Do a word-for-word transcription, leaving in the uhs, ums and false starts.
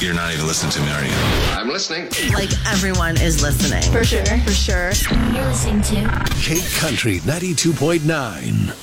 You're not even listening to me, are you? I'm listening. Like everyone is listening. For sure. For sure. You're listening to Cape Country ninety-two point nine.